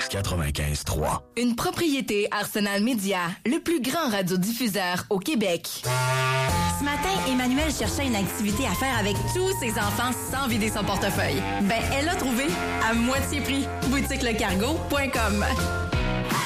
95.3. Une propriété Arsenal Média, le plus grand radiodiffuseur au Québec. Ce matin, Emmanuel cherchait une activité à faire avec tous ses enfants sans vider son portefeuille. Ben, elle l'a trouvé à moitié prix. boutiquelecargo.com.